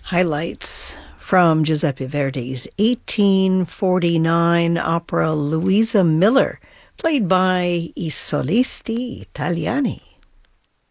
Highlights from Giuseppe Verdi's 1849 opera Luisa Miller, played by I Solisti Italiani.